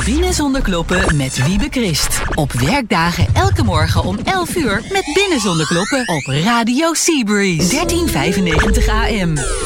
Binnen Zonder Kloppen met Wiebe Christ. Op werkdagen elke morgen om 11 uur met Binnen Zonder Kloppen op Radio Seabreeze. 1395 AM.